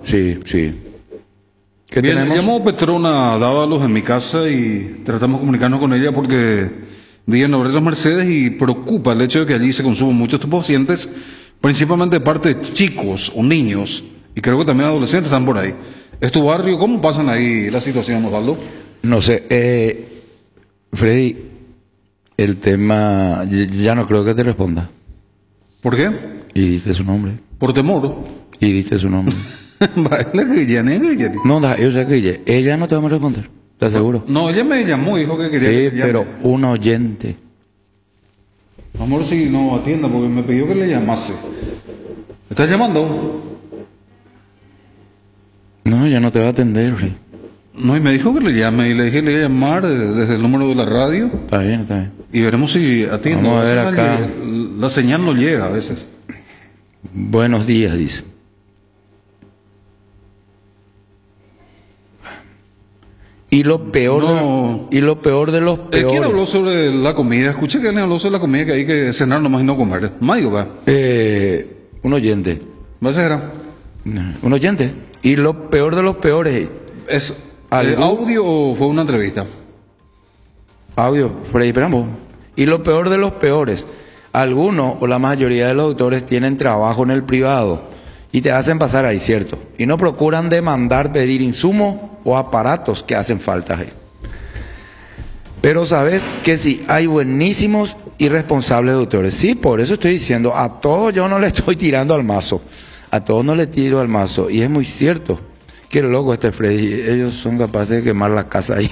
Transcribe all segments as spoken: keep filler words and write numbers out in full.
Sí, sí. ¿Qué Bien, tenemos? llamó Petrona Dávalos en mi casa y tratamos de comunicarnos con ella porque viven sobre las Mercedes y preocupa el hecho de que allí se consumen muchos estupefacientes, principalmente de parte de chicos o niños, y creo que también adolescentes están por ahí. ¿Es tu barrio? ¿Cómo pasan ahí la situación, Osvaldo? No sé, eh, Freddy, el tema, y- ya no creo que te responda. ¿Por qué? Y dice su nombre. Por temor. Y dice su nombre. Baila que ya, ne, que ya. No, da, yo sé que ella, ella no te va a responder, te aseguro. No, ella me llamó, dijo que quería Sí, que le llame. pero un oyente. Amor, si no atienda, porque me pidió que le llamase. ¿Me estás llamando? No, ya no te va a atender, Freddy. No, y me dijo que le llame, y le dije que le iba a llamar eh, desde el número de la radio, Está bien, está bien. y veremos si atiende. Vamos a ver veces la acá. lle- La señal no llega a veces. Buenos días, dice. Y lo peor, No. de, y lo peor de los Eh, ¿Quién peores. habló sobre la comida? Escuché que alguien habló sobre la comida, que hay que cenar nomás y no comer. Mayo, va. Eh, un oyente. ¿Va a ser? Un oyente. Y lo peor de los peores. ¿Es eh, ¿Algún- audio o fue una entrevista? Audio, Freddy, esperamos. Y lo peor de los peores. Algunos o la mayoría de los doctores tienen trabajo en el privado y te hacen pasar ahí, ¿cierto? Y no procuran demandar, pedir insumos o aparatos que hacen falta ahí. Pero sabes que sí, hay buenísimos y responsables doctores. Sí, por eso estoy diciendo, a todos yo no le estoy tirando al mazo. A todos no le tiro al mazo. Y es muy cierto. Qué loco este Freddy. Ellos son capaces de quemar la casa ahí.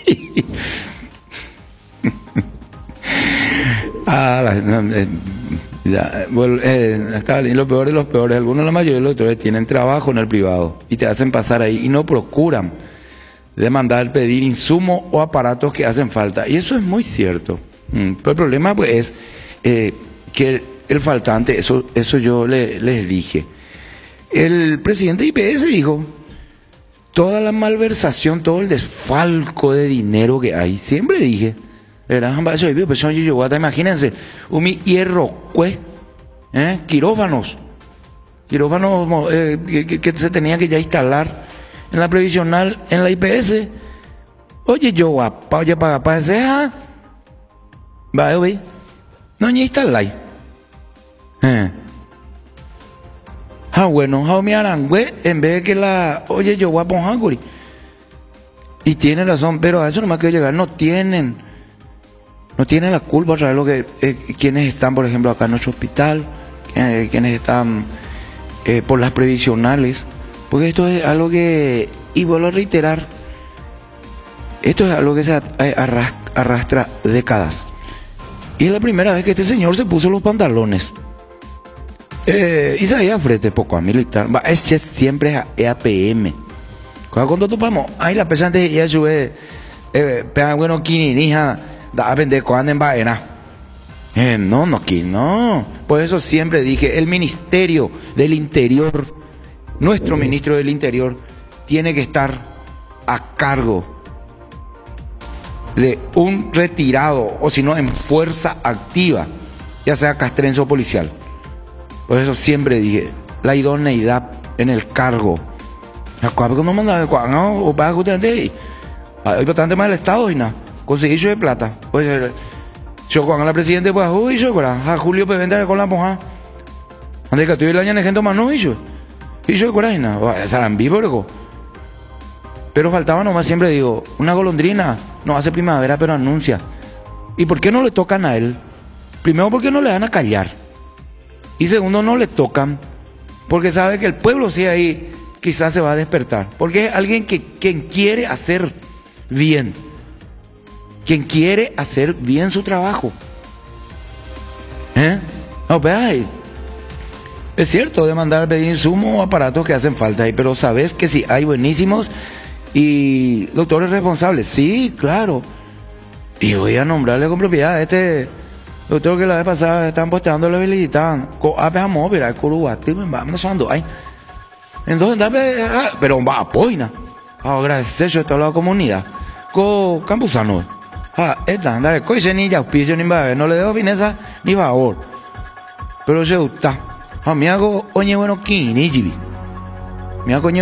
ah, la- no, eh, ya, bueno, eh, está bien. Lo peor de los peores, algunos, la mayoría de los doctores tienen trabajo en el privado y te hacen pasar ahí y no procuran demandar, pedir insumos o aparatos que hacen falta. Y eso es muy cierto. Mm, Pero el problema pues es eh, que el faltante, eso, eso yo le- les dije. El presidente de I P S dijo, toda la malversación, todo el desfalco de dinero que hay, siempre dije, ¿verdad? Imagínense, un hierro, ¿eh? quirófanos, quirófanos eh, que, que se tenían que ya instalar en la previsional, en la I P S. Oye, yo guapa, oye, para para ese, ¿ah? Va, oye, no ni instaláis. Eh. Ah, bueno, ah, mi arangüe, en vez de que la, oye, yo voy a poner y tiene razón, pero a eso nomás quiero llegar, no tienen, no tienen la culpa, otra vez lo que, eh, quienes están, por ejemplo, acá en nuestro hospital, eh, quienes están eh, por las previsionales, porque esto es algo que, y vuelvo a reiterar, esto es algo que se arrastra, arrastra décadas. Y es la primera vez que este señor se puso los pantalones. Eh, Isaías frente poco a militar, va, es siempre es A P M. Cuando topamos, ahí la pesante ya sube, eh, pegan bueno, kini, nija, da a vender cuando en vaina. Eh, no, no, aquí no. Por eso siempre dije, el Ministerio del Interior, nuestro ministro del Interior, tiene que estar a cargo de un retirado, o si no, en fuerza activa, ya sea castrense o policial. Por eso siempre dije, la idoneidad en el cargo. La cual no manda no o para justamente hay bastante más del Estado y nada. Conseguí yo de plata. Pues yo con la presidente pues uy yo para a Julio pues vender con la moja. Ande que estoy el año en gente más no y yo. Y yo por ahí nada, estarán vivos. Pero faltaba nomás, siempre digo, una golondrina no hace primavera pero anuncia. ¿Y por qué no le tocan a él? Primero porque no le dan a callar. Y segundo, no le tocan, porque sabe que el pueblo sí ahí quizás se va a despertar. Porque es alguien que quien quiere hacer bien, quien quiere hacer bien su trabajo. ¿Eh? No, pues, ay, es cierto, demandar, pedir insumos o aparatos que hacen falta ahí, pero sabes que sí, hay buenísimos y doctores responsables. Sí, claro. Y voy a nombrarle con propiedad a este doctor que la vez pasada están posteando la habilidad. A ver, móvil, a Curubati, me va pasando ahí. Entonces, dame, pero va a poina. Agradecer yo a toda la comunidad. Con Campuzano. Ah, esta, dale, coise ni ya, piso ni va, no le dejo fineza ni favor. Pero se gusta. A mí hago, oye, bueno, kini, jibi. Me hago